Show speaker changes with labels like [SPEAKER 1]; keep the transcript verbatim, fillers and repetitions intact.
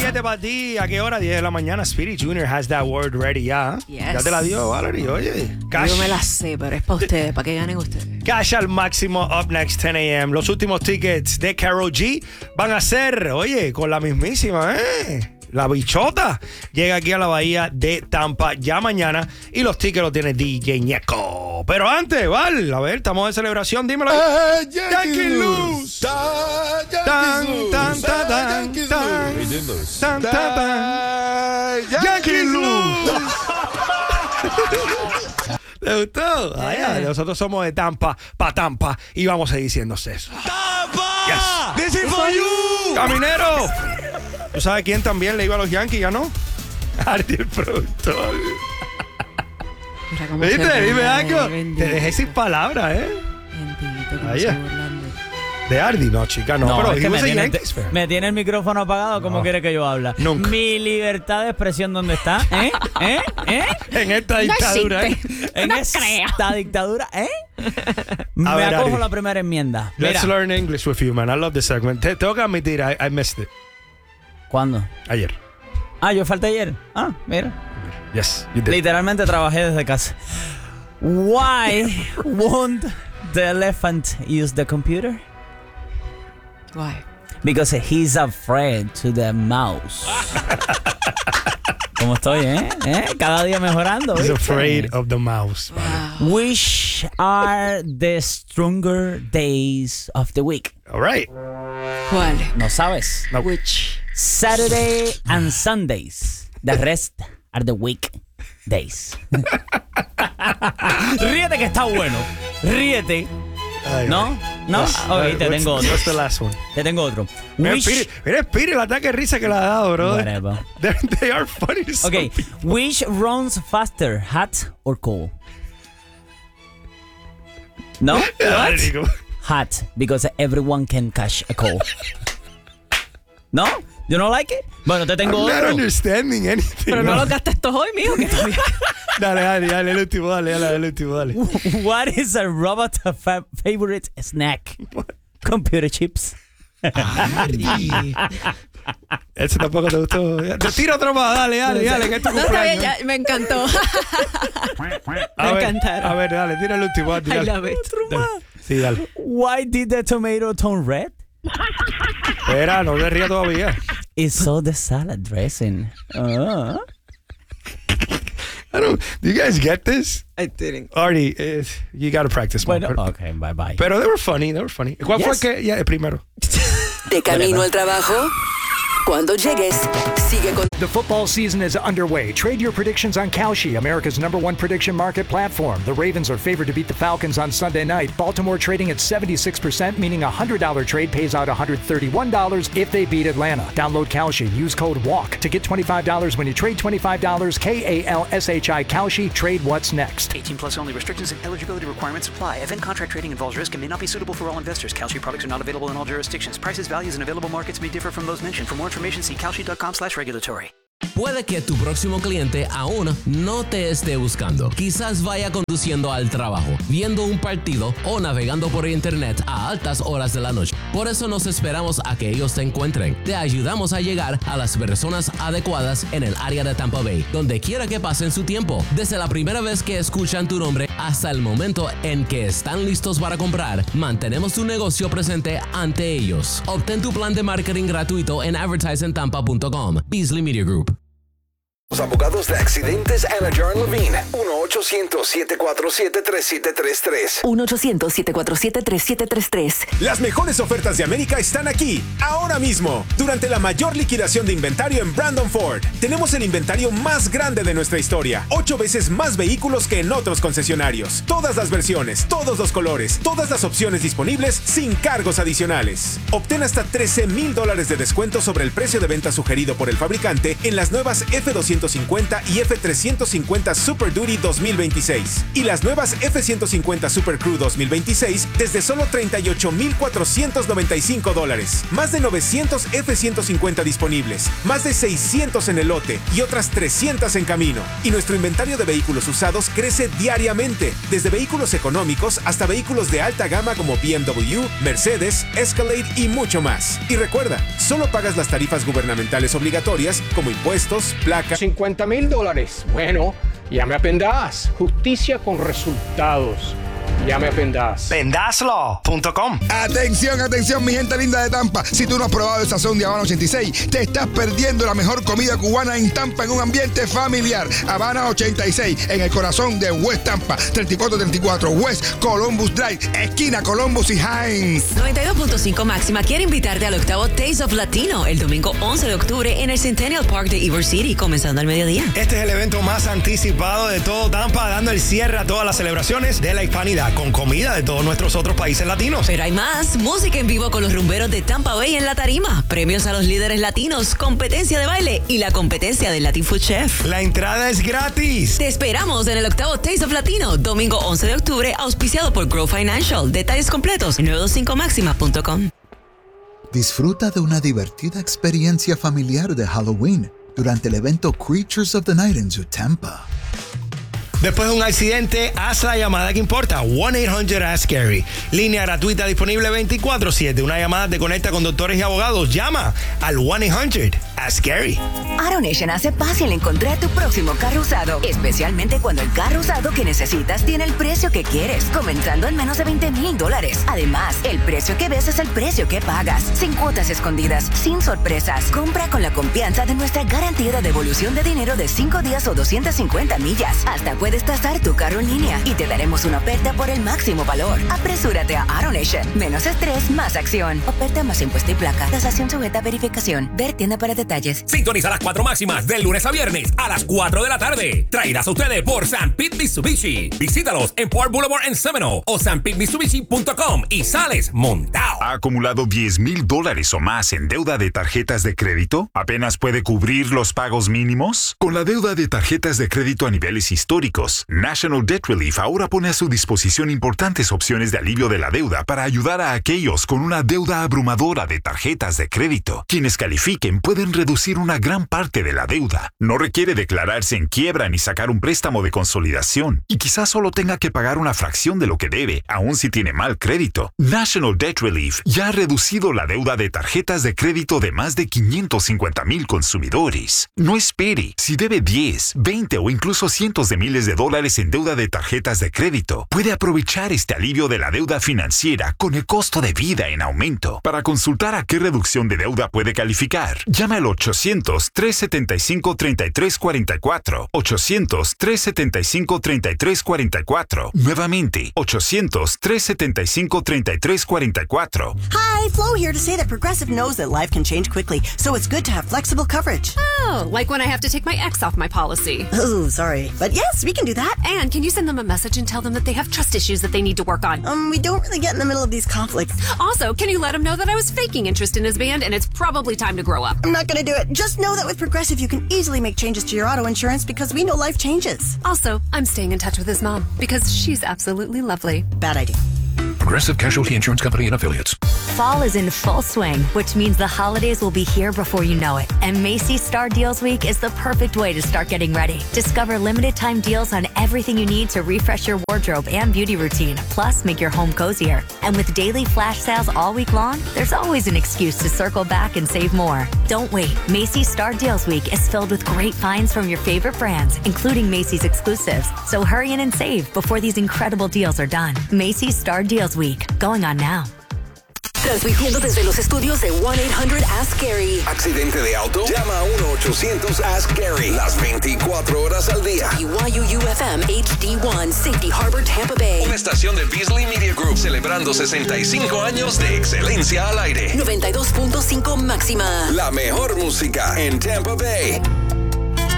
[SPEAKER 1] siete para ti. ¿A qué hora? diez de la mañana. Spirit Junior has that word ready ya.
[SPEAKER 2] Yes.
[SPEAKER 1] Ya te la dio, Valerie. Oye, cash.
[SPEAKER 2] Yo me la sé, pero es para ustedes, para que ganen ustedes.
[SPEAKER 1] Cash al máximo, up next ten a.m. Los últimos tickets de Karol G van a ser, oye, con la mismísima, ¿eh? La bichota llega aquí a la bahía de Tampa ya mañana y los tickets los tiene D J Ñeco. Pero antes, Val, a ver, estamos de celebración, dímelo.
[SPEAKER 3] Eh,
[SPEAKER 1] Yankee Luz. Tan, tan, tan, tan, tan, tan, tan. Yankee Luz. ¿Le gustó? Ay, ay, nosotros somos de Tampa pa' Tampa y vamos a seguir diciendo eso.
[SPEAKER 3] ¡Tampa! This is for you!
[SPEAKER 1] ¡Caminero! ¿Tú sabes quién también le iba a los Yankees? ¿Ya no? Artie, el productor.
[SPEAKER 2] Mira cómo se
[SPEAKER 1] ¿Viste?
[SPEAKER 2] burla,
[SPEAKER 1] Dime
[SPEAKER 2] eh,
[SPEAKER 1] algo.
[SPEAKER 2] bendito.
[SPEAKER 1] Te dejé sin palabras, ¿eh?
[SPEAKER 2] Bendito, cómo
[SPEAKER 1] Ahí
[SPEAKER 2] se
[SPEAKER 1] es.
[SPEAKER 2] burlan de-
[SPEAKER 1] De Artie, no, chica, no.
[SPEAKER 4] No,
[SPEAKER 1] pero
[SPEAKER 4] es que
[SPEAKER 1] he
[SPEAKER 4] me
[SPEAKER 1] was a
[SPEAKER 4] tiene,
[SPEAKER 1] Yankees fan.
[SPEAKER 4] me tiene el micrófono apagado. ¿Cómo
[SPEAKER 1] No.
[SPEAKER 4] quiere que yo hable?
[SPEAKER 1] Nunca.
[SPEAKER 4] Mi libertad de expresión, ¿dónde está? ¿Eh? ¿Eh? ¿Eh?
[SPEAKER 1] En esta dictadura, ¿eh?
[SPEAKER 4] En esta dictadura, ¿eh? Me
[SPEAKER 1] A ver,
[SPEAKER 4] acojo
[SPEAKER 1] Ari.
[SPEAKER 4] la primera enmienda. Mira,
[SPEAKER 1] Let's learn English with you, man. I love this segment. Te tengo que admitir, I, I missed it.
[SPEAKER 4] ¿cuándo?
[SPEAKER 1] Ayer.
[SPEAKER 4] Ah, yo falté ayer. Ah, mira.
[SPEAKER 1] Yes, you did.
[SPEAKER 4] Literalmente trabajé desde casa. Why won't the elephant use the computer?
[SPEAKER 2] Why?
[SPEAKER 4] Because he's afraid to the mouse. ¿Cómo estoy, eh? ¿Eh? Cada día mejorando.
[SPEAKER 1] He's
[SPEAKER 4] ¿viste?
[SPEAKER 1] afraid of the mouse. Vale.
[SPEAKER 4] Which are the stronger days of the week?
[SPEAKER 1] All right.
[SPEAKER 2] ¿Cuál?
[SPEAKER 4] No sabes.
[SPEAKER 1] No.
[SPEAKER 2] Which?
[SPEAKER 4] Saturday and Sundays. The rest are the week days. Ríete que está bueno. Ríete.
[SPEAKER 1] Ay,
[SPEAKER 4] ¿No? ¿No?
[SPEAKER 1] Yes.
[SPEAKER 4] Ok,
[SPEAKER 1] Uh,
[SPEAKER 4] te
[SPEAKER 1] what's-
[SPEAKER 4] tengo otro.
[SPEAKER 1] What's the last one?
[SPEAKER 4] Te tengo otro.
[SPEAKER 1] Mira,
[SPEAKER 4] Which-
[SPEAKER 1] Spirit, mira, Spirit, el ataque de risa que le ha dado, bro.
[SPEAKER 4] Whatever.
[SPEAKER 1] They, they are funny to some
[SPEAKER 4] Okay,
[SPEAKER 1] people.
[SPEAKER 4] which runs faster, hot or cold? No?
[SPEAKER 1] Ay,
[SPEAKER 4] What?
[SPEAKER 1] digo,
[SPEAKER 4] Hot, because everyone can catch a cold. No? You don't like it? Bueno, te tengo
[SPEAKER 1] I'm not
[SPEAKER 4] otro.
[SPEAKER 1] understanding anything.
[SPEAKER 2] Pero no lo gastes todo hoy, mijo, que todavía.
[SPEAKER 1] Dale, dale, dale, el último, dale, dale, el último, dale.
[SPEAKER 4] What is a robot fa- favorite snack? Computer chips.
[SPEAKER 1] Ese tampoco te gustó. Te tiro otro más, dale, dale, dale, que es tu
[SPEAKER 2] No, está bien,
[SPEAKER 1] cumpleaños.
[SPEAKER 2] ya, me encantó.
[SPEAKER 1] A ver,
[SPEAKER 2] encantaron.
[SPEAKER 1] A ver, dale, tira el último.
[SPEAKER 2] I
[SPEAKER 1] Dale.
[SPEAKER 2] love it.
[SPEAKER 1] Dale. Sí, dale.
[SPEAKER 4] Why did the tomato turn red?
[SPEAKER 1] Espera, no te rías todavía.
[SPEAKER 4] It's so the salad dressing. Oh.
[SPEAKER 1] I don't, do you guys get this?
[SPEAKER 2] I didn't.
[SPEAKER 1] Artie, eh, you gotta practice more.
[SPEAKER 4] Bueno,
[SPEAKER 1] pero,
[SPEAKER 4] okay, bye bye.
[SPEAKER 1] pero they were funny, they were funny. ¿Cuál
[SPEAKER 4] Yes.
[SPEAKER 1] fue el que? Ya, el primero.
[SPEAKER 5] De camino al trabajo. Cuando llegues, sigue con
[SPEAKER 6] The football season is underway. Trade your predictions on Kalshi, America's number one prediction market platform. The Ravens are favored to beat the Falcons on Sunday night. Baltimore trading at seventy-six percent, meaning a one hundred dollars trade pays out one hundred thirty-one dollars if they beat Atlanta. Download Kalshi. Use code WALK to get twenty-five dollars when you trade twenty-five dollars. K A L S H I Kalshi. Trade what's next.
[SPEAKER 7] eighteen plus only. Restrictions and eligibility requirements apply. Event contract trading involves risk and may not be suitable for all investors. Kalshi products are not available in all jurisdictions. Prices, values, and available markets may differ from those mentioned. For more information, see kalshi dot com slash regulatory.
[SPEAKER 8] Puede que tu próximo cliente aún no te esté buscando. Quizás vaya conduciendo al trabajo, viendo un partido o navegando por internet a altas horas de la noche. Por eso nos esperamos a que ellos te encuentren. Te ayudamos a llegar a las personas adecuadas en el área de Tampa Bay, donde quiera que pasen su tiempo. Desde la primera vez que escuchan tu nombre hasta el momento en que están listos para comprar, mantenemos tu negocio presente ante ellos. Obtén tu plan de marketing gratuito en advertise en tampa punto com. Beasley Media Group.
[SPEAKER 3] Los abogados de accidentes Anna Jarn Levine. uno ochocientos, siete cuatro siete, tres siete tres tres.
[SPEAKER 5] uno ochocientos, siete cuatro siete, tres siete tres tres.
[SPEAKER 9] Las mejores ofertas de América están aquí, ahora mismo. Durante la mayor liquidación de inventario en Brandon Ford, tenemos el inventario más grande de nuestra historia. Ocho veces más vehículos que en otros concesionarios. Todas las versiones, todos los colores, todas las opciones disponibles sin cargos adicionales. Obtén hasta trece mil dólares de descuento sobre el precio de venta sugerido por el fabricante en las nuevas F doscientos ciento cincuenta y F trescientos cincuenta Super Duty dos mil veintiséis. Y las nuevas F ciento cincuenta Super Crew dos mil veintiséis desde solo treinta y ocho mil cuatrocientos noventa y cinco dólares. Más de novecientos F ciento cincuenta disponibles, más de seiscientos en el lote y otras trescientas en camino. Y nuestro inventario de vehículos usados crece diariamente, desde vehículos económicos hasta vehículos de alta gama como B M W, Mercedes, Escalade y mucho más. Y recuerda, solo pagas las tarifas gubernamentales obligatorias como impuestos, placas.
[SPEAKER 10] cincuenta mil dólares. Bueno, llame a Pendas. Justicia con resultados. Llame a Pendas.
[SPEAKER 1] Pendas Law punto com.
[SPEAKER 11] Atención, atención, mi gente linda de Tampa. Si tú no has probado el sazón de Habana ochenta y seis, te estás perdiendo la mejor comida cubana en Tampa en un ambiente familiar. Habana ochenta y seis, en el corazón de West Tampa. treinta y cuatro treinta y cuatro West Columbus Drive, esquina Columbus y Hines.
[SPEAKER 5] noventa y dos punto cinco Máxima quiere invitarte al octavo Taste of Latino el domingo once de octubre en el Centennial Park de Ybor City, comenzando al mediodía.
[SPEAKER 1] Este es el evento más anticipado de todo Tampa, dando el cierre a todas las celebraciones de la hispanidad, con comida de todos nuestros otros países latinos.
[SPEAKER 5] Pero hay más, música en vivo con los rumberos de Tampa Bay en la tarima, premios a los líderes latinos, competencia de baile y la competencia del Latin Food Chef.
[SPEAKER 1] La entrada es gratis.
[SPEAKER 5] Te esperamos en el octavo Taste of Latino, domingo once de octubre, auspiciado por Grow Financial. Detalles completos en novecientos veinticinco máxima punto com.
[SPEAKER 12] Disfruta de una divertida experiencia familiar de Halloween durante el evento Creatures of the Night en Zoo Tampa.
[SPEAKER 1] Después de un accidente, haz la llamada que importa. one eight hundred ask Gary. Línea gratuita disponible veinticuatro siete. Una llamada te conecta con doctores y abogados. Llama al one eight hundred ask Gary.
[SPEAKER 13] AutoNation hace fácil encontrar tu próximo carro usado, especialmente cuando el carro usado que necesitas tiene el precio que quieres, comenzando en menos de veinte mil dólares. Además, el precio que ves es el precio que pagas, sin cuotas escondidas, sin sorpresas. Compra con la confianza de nuestra garantía de devolución de dinero de cinco días o doscientas cincuenta millas. Hasta puedes tasar tu carro en línea y te daremos una oferta por el máximo valor. Apresúrate a AutoNation. Menos estrés, más acción. Oferta más impuesto y placa. Tasación sujeta a verificación. Ver tienda para detalles.
[SPEAKER 14] Sintoniza las cuatro máximas del lunes a viernes a las cuatro de la tarde. Traídas a ustedes por San Pete Mitsubishi. Visítalos en Port Boulevard en Seminole o san pete mitsubishi punto com y sales montado.
[SPEAKER 15] ¿Ha acumulado diez mil dólares o más en deuda de tarjetas de crédito? ¿Apenas puede cubrir los pagos mínimos? Con la deuda de tarjetas de crédito a niveles históricos, National Debt Relief ahora pone a su disposición importantes opciones de alivio de la deuda para ayudar a aquellos con una deuda abrumadora de tarjetas de crédito. Quienes califiquen pueden reducir una gran parte de la deuda. No requiere declararse en quiebra ni sacar un préstamo de consolidación. Y quizás solo tenga que pagar una fracción de lo que debe, aun si tiene mal crédito. National Debt Relief ya ha reducido la deuda de tarjetas de crédito de más de quinientos cincuenta mil consumidores. No espere. Si debe diez, veinte o incluso cientos de miles de dólares en deuda de tarjetas de crédito, puede aprovechar este alivio de la deuda financiera con el costo de vida en aumento. Para consultar a qué reducción de deuda puede calificar, llama al ochocientos, tres setenta y cinco, treinta y tres cuarenta y cuatro. ochocientos, tres setenta y cinco, treinta y tres cuarenta y cuatro. Nuevamente, ochocientos, tres setenta y cinco, treinta y tres cuarenta y cuatro.
[SPEAKER 16] Hi, Flo here to say that Progressive knows that life can change quickly, so it's good to have flexible coverage.
[SPEAKER 17] Oh, like when I have to take my ex off my policy.
[SPEAKER 16] Oh, sorry. But yes, we can do that.
[SPEAKER 17] And can you send them a message and tell them that they have trust issues that they need to work on?
[SPEAKER 16] Um, we don't really get in the middle of these conflicts.
[SPEAKER 17] Also, can you let them know that I was faking interest in his band and it's probably time to grow up?
[SPEAKER 16] I'm not going to do it. Just know that with Progressive, you can easily make changes to your auto insurance because we know life changes.
[SPEAKER 17] Also, I'm staying in touch with his mom because she's absolutely lovely.
[SPEAKER 16] Bad idea.
[SPEAKER 18] Progressive Casualty Insurance Company and Affiliates.
[SPEAKER 19] Fall is in full swing, which means the holidays will be here before you know it. And Macy's Star Deals Week is the perfect way to start getting ready. Discover limited time deals on everything you need to refresh your wardrobe and beauty routine, plus make your home cozier. And with daily flash sales all week long, there's always an excuse to circle back and save more. Don't wait. Macy's Star Deals Week is filled with great finds from your favorite brands, including Macy's exclusives. So hurry in and save before these incredible deals are done. Macy's Star Deals Week, going on now.
[SPEAKER 5] Transmitiendo desde los estudios de one eight hundred ask Gary.
[SPEAKER 3] ¿Accidente de auto? Llama a uno ochocientos ask Gary. Las veinticuatro horas al día.
[SPEAKER 5] Y Y U U F M H D one, Safety Harbor, Tampa Bay.
[SPEAKER 3] Una estación de Beasley Media Group celebrando sesenta y cinco años de excelencia al aire.
[SPEAKER 5] noventa y dos punto cinco máxima.
[SPEAKER 3] La mejor música en Tampa Bay.